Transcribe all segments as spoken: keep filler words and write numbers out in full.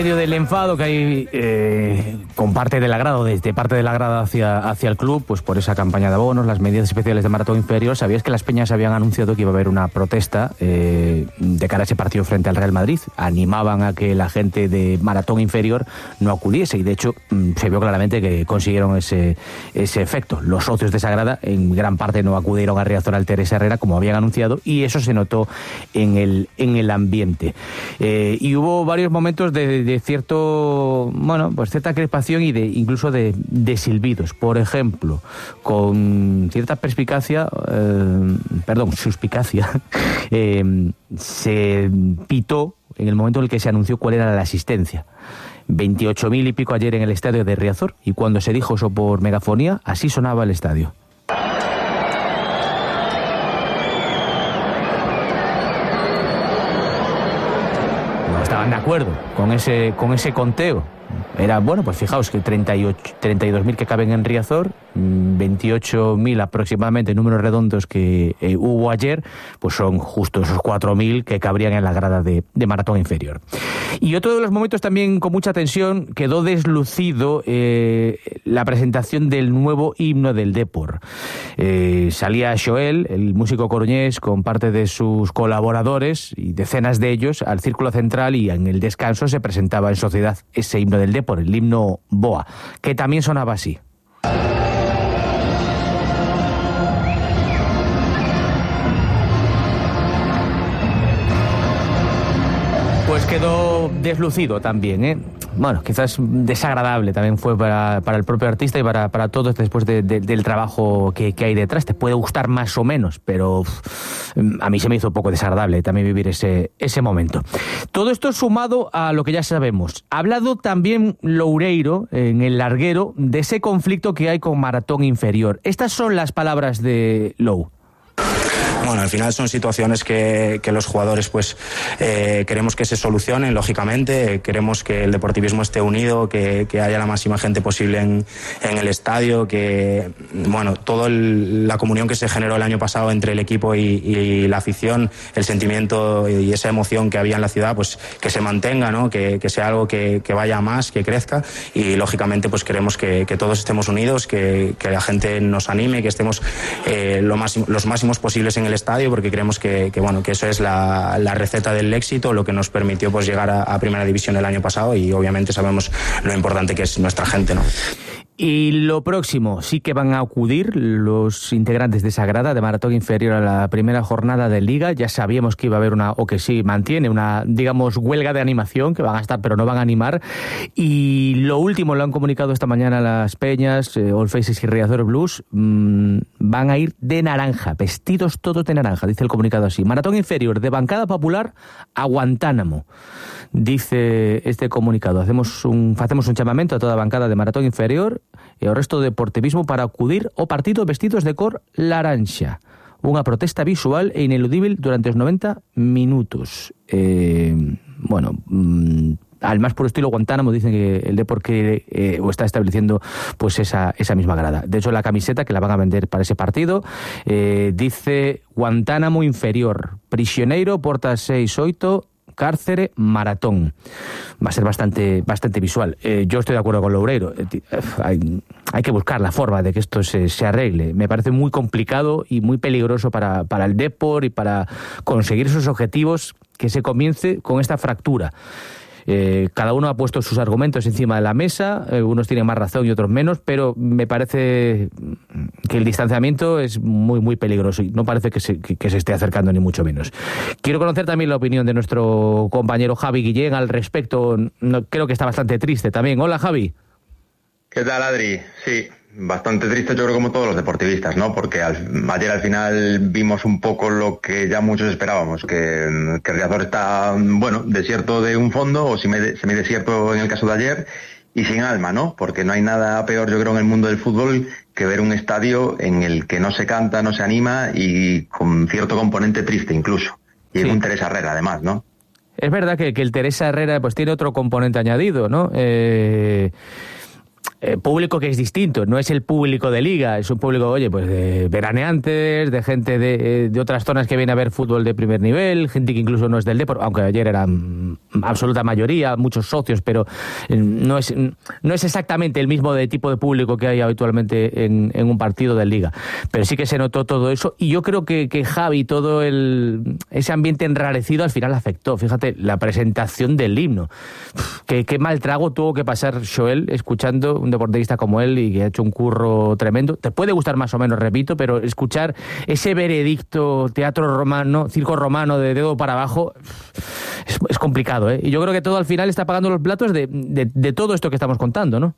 Del enfado que hay eh, con parte del agrado, desde parte del agrado hacia, hacia el club, pues por esa campaña de abonos, las medidas especiales de Maratón Inferior. ¿Sabías que las peñas habían anunciado que iba a haber una protesta eh, de cara a ese partido frente al Real Madrid? Animaban a que la gente de Maratón Inferior no acudiese y de hecho se vio claramente que consiguieron ese, ese efecto. Los socios de esa grada en gran parte no acudieron a Riazor al Teresa Herrera como habían anunciado y eso se notó en el, en el ambiente. Eh, y hubo varios momentos de, de de cierto, bueno, pues cierta crispación y de incluso de, de silbidos. Por ejemplo, con cierta perspicacia, eh, perdón, suspicacia, eh, se pitó en el momento en el que se anunció cuál era la asistencia. veintiocho mil y pico ayer en el estadio de Riazor y cuando se dijo eso por megafonía, así sonaba el estadio. Estaban de acuerdo con ese, con ese conteo. Era, bueno, pues fijaos que treinta y dos mil que caben en Riazor, veintiocho mil aproximadamente, números redondos que eh, hubo ayer, pues son justo esos cuatro mil que cabrían en la grada de, de Maratón Inferior. Y otro de los momentos también con mucha tensión, quedó deslucido eh, la presentación del nuevo himno del Depor. Eh, salía Xoel, el músico coruñés, con parte de sus colaboradores y decenas de ellos al círculo central y en el descanso se presentaba en sociedad ese himno del Depor, el himno Boa, que también sonaba así. Pues quedó deslucido también, ¿eh? Bueno, quizás desagradable también fue para, para el propio artista y para, para todos después de, de, del trabajo que, que hay detrás. Te puede gustar más o menos, pero uf, a mí se me hizo un poco desagradable también vivir ese, ese momento. Todo esto sumado a lo que ya sabemos. Ha hablado también Loureiro, en el larguero, de ese conflicto que hay con Maratón Inferior. Estas son las palabras de Lou. Bueno, al final son situaciones que, que los jugadores pues eh, queremos que se solucionen, lógicamente, queremos que el deportivismo esté unido, que, que haya la máxima gente posible en, en el estadio, que, bueno, toda la comunión que se generó el año pasado entre el equipo y, y la afición, el sentimiento y esa emoción que había en la ciudad, pues que se mantenga, ¿no? Que, que sea algo que, que vaya más, que crezca y, lógicamente, pues queremos que, que todos estemos unidos, que, que la gente nos anime, que estemos eh, lo máximo, los máximos posibles en el estadio, porque creemos que, que bueno, que eso es la, la receta del éxito, lo que nos permitió pues llegar a, a Primera División el año pasado y obviamente sabemos lo importante que es nuestra gente, ¿no? Y lo próximo, sí que van a acudir los integrantes de esa grada de Maratón Inferior a la primera jornada de Liga. Ya sabíamos que iba a haber una, o que sí mantiene una, digamos, huelga de animación, que van a estar pero no van a animar. Y lo último, lo han comunicado esta mañana las peñas, eh, All Faces y Riazor Blues, mmm, van a ir de naranja, vestidos todos de naranja, dice el comunicado así. Maratón Inferior, de bancada popular a Guantánamo, dice este comunicado. Hacemos un, hacemos un chamamento a toda bancada de Maratón Inferior e o resto do deportivismo para acudir ao partido vestidos de cor laranxa. Unha protesta visual e ineludível durante os noventa minutos. Eh, bueno, mmm, al más puro estilo Guantánamo dicen que el Depor quiere eh, o está estableciendo pues esa, esa misma grada. De hecho, la camiseta que la van a vender para ese partido eh, dice Guantánamo Inferior, prisioneiro, porta seis oito, cárcere, maratón. Va a ser bastante bastante visual. Eh, yo estoy de acuerdo con Loureiro. Eh, hay, hay que buscar la forma de que esto se, se arregle. Me parece muy complicado y muy peligroso para, para el Depor y para conseguir esos objetivos, que se comience con esta fractura. Eh, cada uno ha puesto sus argumentos encima de la mesa, eh, unos tienen más razón y otros menos, pero me parece que el distanciamiento es muy muy peligroso y no parece que se, que, que se esté acercando ni mucho menos. Quiero conocer también la opinión de nuestro compañero Javi Guillén al respecto. No, creo que está bastante triste también. Hola, Javi. ¿Qué tal, Adri? Sí, bastante triste, yo creo, como todos los deportivistas, ¿no? Porque al, ayer al final vimos un poco lo que ya muchos esperábamos, que, que Riazor está, bueno, desierto de un fondo o semidesierto en el caso de ayer y sin alma, ¿no? Porque no hay nada peor, yo creo, en el mundo del fútbol que ver un estadio en el que no se canta, no se anima y con cierto componente triste incluso. Y sí. En un Teresa Herrera, además, ¿no? Es verdad que, que el Teresa Herrera pues tiene otro componente añadido, ¿no? Eh... eh, público que es distinto, no es el público de Liga, es un público, oye, pues de veraneantes, de gente de, de otras zonas que viene a ver fútbol de primer nivel, gente que incluso no es del Depor, aunque ayer eran absoluta mayoría, muchos socios, pero no es, no es exactamente el mismo de tipo de público que hay habitualmente en, en un partido de Liga. Pero sí que se notó todo eso, y yo creo que, que Javi, todo el ese ambiente enrarecido al final afectó. Fíjate, la presentación del himno. Qué, qué mal trago tuvo que pasar Xoel escuchando un deportista como él y que ha hecho un curro tremendo. Te puede gustar más o menos, repito, pero escuchar ese veredicto teatro romano, circo romano de dedo para abajo es, es complicado, ¿eh? Y yo creo que todo al final está pagando los platos de, de, de todo esto que estamos contando, ¿no?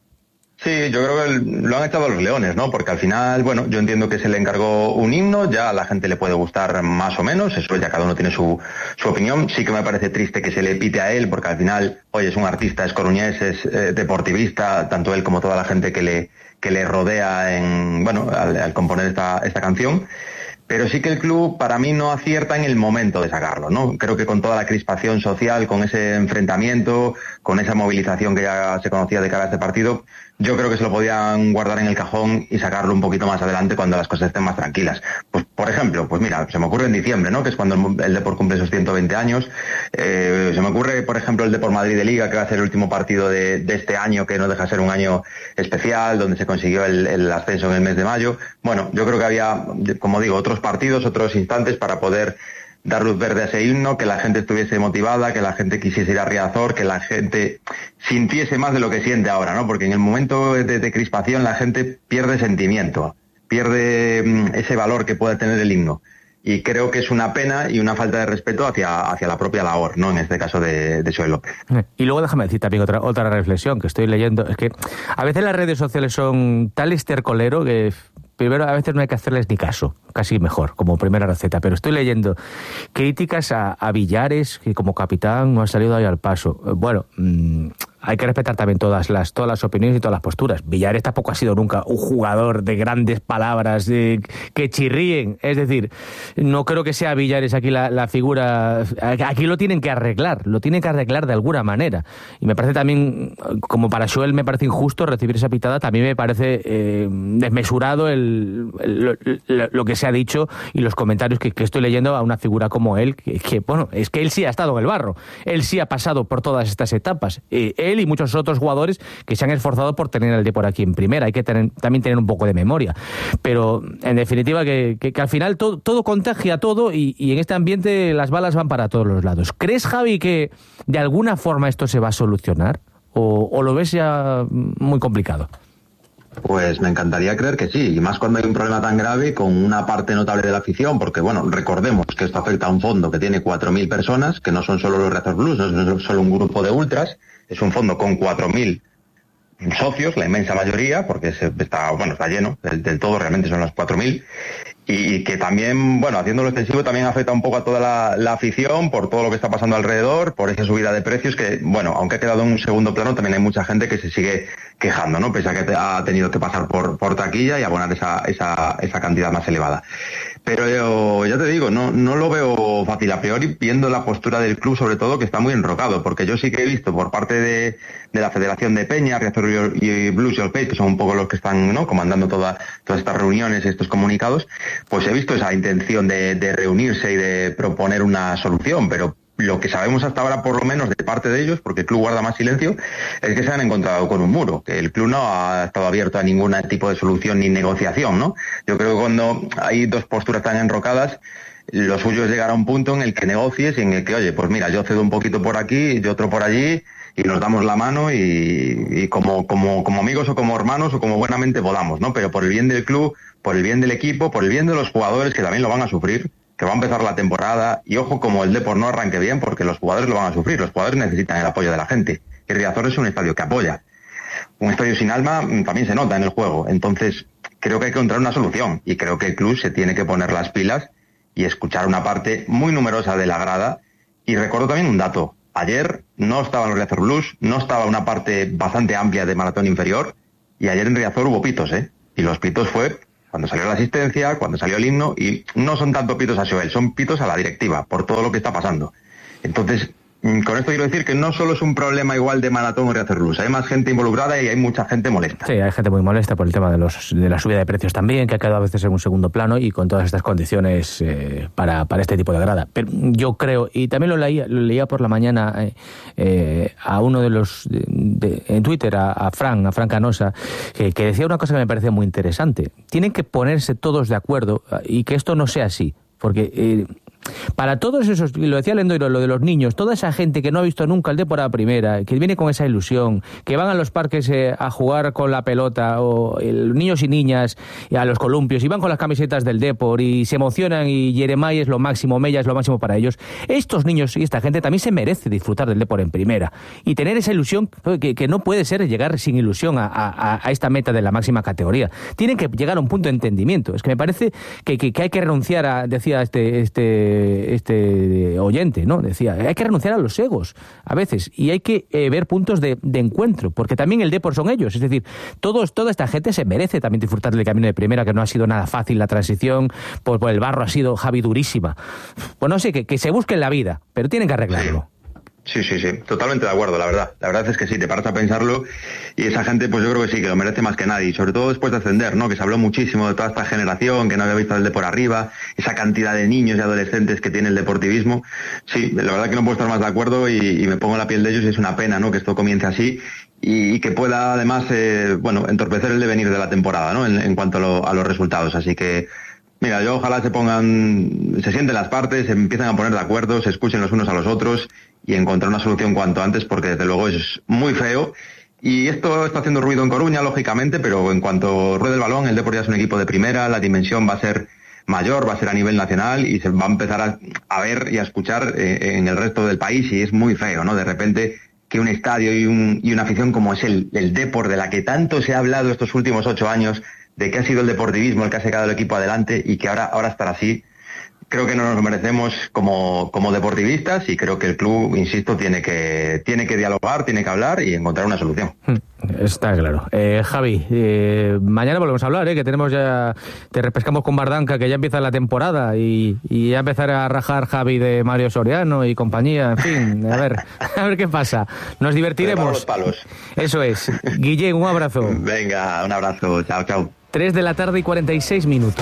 Sí, yo creo que lo han echado a los leones, ¿no? Porque al final, bueno, yo entiendo que se le encargó un himno, ya a la gente le puede gustar más o menos, eso ya cada uno tiene su, su opinión. Sí que me parece triste que se le pite a él, porque al final, oye, es un artista, es coruñés, es eh, deportivista, tanto él como toda la gente que le, que le rodea en, bueno, al, al componer esta, esta canción. Pero sí que el club para mí no acierta en el momento de sacarlo, ¿no? Creo que con toda la crispación social, con ese enfrentamiento, con esa movilización que ya se conocía de cara a este partido, yo creo que se lo podían guardar en el cajón y sacarlo un poquito más adelante cuando las cosas estén más tranquilas. Pues, por ejemplo, pues mira, se me ocurre en diciembre, ¿no? Que es cuando el, el Depor cumple esos ciento veinte años. Eh, se me ocurre, por ejemplo, el Depor Madrid de Liga, que va a ser el último partido de, de este año, que no deja de ser un año especial, donde se consiguió el, el ascenso en el mes de mayo. Bueno, yo creo que había, como digo, otros partidos, otros instantes para poder dar luz verde a ese himno, que la gente estuviese motivada, que la gente quisiese ir a Riazor, que la gente sintiese más de lo que siente ahora, ¿no? Porque en el momento de, de crispación la gente pierde sentimiento, pierde mm, ese valor que puede tener el himno. Y creo que es una pena y una falta de respeto hacia, hacia la propia labor, ¿no? En este caso de, de Xoel López. Y luego déjame decir también otra, otra reflexión que estoy leyendo. Es que a veces las redes sociales son tal estercolero que primero a veces no hay que hacerles ni caso, casi mejor, como primera receta. Pero estoy leyendo críticas a, a Villares, que como capitán no ha salido ahí al paso. Bueno, mmm, hay que respetar también todas las todas las opiniones y todas las posturas. Villares tampoco ha sido nunca un jugador de grandes palabras, de, que chirríen. Es decir, no creo que sea Villares aquí la, la figura. Aquí lo tienen que arreglar, lo tienen que arreglar de alguna manera. Y me parece también, como para Xoel me parece injusto recibir esa pitada, también me parece eh, desmesurado el, el, el, lo que se ha dicho y los comentarios que, que estoy leyendo a una figura como él, que, que, bueno, es que él sí ha estado en el barro, él sí ha pasado por todas estas etapas. Eh, él y muchos otros jugadores que se han esforzado por tener el Depor aquí en primera. Hay que tener, también tener un poco de memoria. Pero, en definitiva, que, que, que al final todo, todo contagia todo y, y en este ambiente las balas van para todos los lados. ¿Crees, Javi, que de alguna forma esto se va a solucionar? ¿O, o lo ves ya muy complicado? Pues me encantaría creer que sí, y más cuando hay un problema tan grave con una parte notable de la afición, porque bueno, recordemos que esto afecta a un fondo que tiene cuatro mil personas, que no son solo los Riazor Blues, no es solo un grupo de ultras, es un fondo con cuatro mil socios, la inmensa mayoría, porque se está, bueno, está lleno, del, del todo realmente son los cuatro mil, y que también, bueno, haciéndolo extensivo también afecta un poco a toda la, la afición por todo lo que está pasando alrededor, por esa subida de precios que, bueno, aunque ha quedado en un segundo plano, también hay mucha gente que se sigue quejando, ¿no? Pese a que ha tenido que pasar por, por taquilla y abonar esa, esa, esa cantidad más elevada. Pero yo, ya te digo, no, no lo veo fácil a priori, viendo la postura del club, sobre todo, que está muy enrocado, porque yo sí que he visto por parte de, de la Federación de Peña, Riazor y Blues y Olpey, que son un poco los que están, ¿no?, comandando toda, todas estas reuniones, estos comunicados, pues he visto esa intención de, de reunirse y de proponer una solución, pero lo que sabemos hasta ahora, por lo menos de parte de ellos, porque el club guarda más silencio, es que se han encontrado con un muro, que el club no ha estado abierto a ningún tipo de solución ni negociación, ¿no? Yo creo que cuando hay dos posturas tan enrocadas, lo suyo es llegar a un punto en el que negocies y en el que, oye, pues mira, yo cedo un poquito por aquí, yo otro por allí, y nos damos la mano y, y como, como, como amigos o como hermanos o como buenamente volamos, ¿no? Pero por el bien del club, por el bien del equipo, por el bien de los jugadores, que también lo van a sufrir, que va a empezar la temporada, y ojo como el Depor no arranque bien, porque los jugadores lo van a sufrir, los jugadores necesitan el apoyo de la gente, y Riazor es un estadio que apoya. Un estadio sin alma también se nota en el juego, entonces creo que hay que encontrar una solución, y creo que el club se tiene que poner las pilas y escuchar una parte muy numerosa de la grada. Y recuerdo también un dato, ayer no estaban los Riazor Blues, no estaba una parte bastante amplia de maratón inferior, y ayer en Riazor hubo pitos, ¿eh? Y los pitos fue cuando salió la asistencia, cuando salió el himno, y no son tanto pitos a Xoel, son pitos a la directiva, por todo lo que está pasando. Entonces, con esto quiero decir que no solo es un problema igual de Maratón o Riazor Luz, hay más gente involucrada y hay mucha gente molesta. Sí, hay gente muy molesta por el tema de los de la subida de precios también, que ha quedado a veces en un segundo plano y con todas estas condiciones eh, para, para este tipo de grada. Pero yo creo, y también lo leía, lo leía por la mañana eh, eh, a uno de los, de, de, en Twitter, a, a Fran, a Fran Canosa, que, que decía una cosa que me parecía muy interesante. Tienen que ponerse todos de acuerdo y que esto no sea así, porque... Eh, para todos esos, lo decía Lendoiro, lo de los niños, toda esa gente que no ha visto nunca el Depor a primera, que viene con esa ilusión, que van a los parques eh, a jugar con la pelota, o el, niños y niñas a los columpios, y van con las camisetas del Depor y se emocionan, y Yeremay es lo máximo, Mella es lo máximo para ellos. Estos niños y esta gente también se merece disfrutar del Depor en primera y tener esa ilusión que, que no puede ser llegar sin ilusión a, a, a esta meta de la máxima categoría. Tienen que llegar a un punto de entendimiento. Es que me parece que, que, que hay que renunciar a, decía este... este este oyente, ¿no? Decía, hay que renunciar a los egos a veces y hay que eh, ver puntos de, de encuentro, porque también el Depor son ellos, es decir, todos, toda esta gente se merece también disfrutar del camino de primera, que no ha sido nada fácil la transición, por, por el barro ha sido, Javi, durísima. Pues no sé, que, que se busquen la vida, pero tienen que arreglarlo. Sí, sí, sí, totalmente de acuerdo, la verdad. La verdad es que sí, te paras a pensarlo y esa gente, pues yo creo que sí, que lo merece más que nadie. Y sobre todo después de ascender, ¿no? Que se habló muchísimo de toda esta generación que no había visto el Depor arriba, esa cantidad de niños y adolescentes que tiene el deportivismo. Sí, la verdad que no puedo estar más de acuerdo y, y me pongo en la piel de ellos y es una pena, ¿no? Que esto comience así y, y que pueda además, eh, bueno, entorpecer el devenir de la temporada, ¿no? En, en cuanto a, lo, a los resultados. Así que... Mira, yo ojalá se pongan, se sienten las partes, se empiezan a poner de acuerdo, se escuchen los unos a los otros y encontrar una solución cuanto antes, porque desde luego es muy feo. Y esto está haciendo ruido en Coruña, lógicamente, pero en cuanto ruede el balón, el Depor ya es un equipo de primera, la dimensión va a ser mayor, va a ser a nivel nacional y se va a empezar a, a ver y a escuchar eh, en el resto del país y es muy feo, ¿no? De repente que un estadio y, un, y una afición como es el, el Depor, de la que tanto se ha hablado estos últimos ocho años, de que ha sido el deportivismo el que ha sacado el equipo adelante y que ahora, ahora estar así, creo que no nos lo merecemos como, como deportivistas y creo que el club, insisto, tiene que, tiene que dialogar, tiene que hablar y encontrar una solución. Está claro. Eh, Javi, eh, mañana volvemos a hablar, eh, que tenemos ya, te repescamos con Bardanca, que ya empieza la temporada y, y ya empezará a rajar Javi de Mario Soriano y compañía, en fin, a ver, a ver qué pasa. Nos divertiremos. Los palos. Eso es. Guillén, un abrazo. Venga, un abrazo. Chao, chao. tres de la tarde y cuarenta y seis minutos.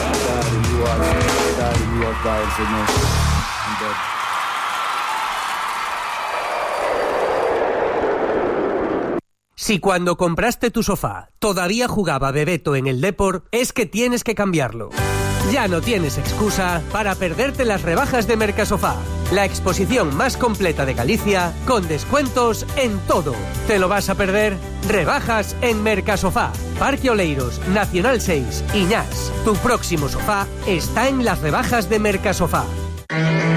Si cuando compraste tu sofá todavía jugaba Bebeto en el Depor, es que tienes que cambiarlo. Ya no tienes excusa para perderte las rebajas de Mercasofá, la exposición más completa de Galicia, con descuentos en todo. ¿Te lo vas a perder? Rebajas en Mercasofá, Parque Oleiros, Nacional seis, Iñás. Tu próximo sofá está en las rebajas de Mercasofá.